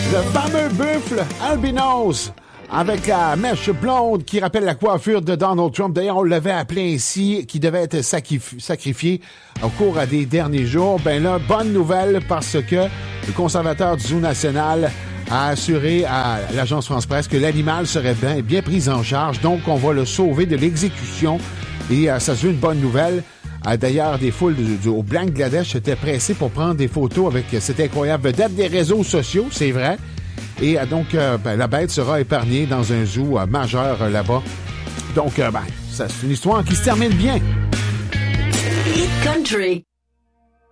Le fameux buffle albinos avec la mèche blonde qui rappelle la coiffure de Donald Trump. D'ailleurs, on l'avait appelé ainsi, qui devait être sacrifié au cours des derniers jours. Ben là, bonne nouvelle parce que le conservateur du Zoo national a assuré à l'agence France-Presse que l'animal serait bien pris en charge. Donc, on va le sauver de l'exécution. Et ça c'est une bonne nouvelle. D'ailleurs, des foules au Bangladesh étaient pressées pour prendre des photos avec cette incroyable vedette des réseaux sociaux, c'est vrai. Et donc, la bête sera épargnée dans un zoo majeur là-bas. Donc, ça, c'est une histoire qui se termine bien. Hit Country.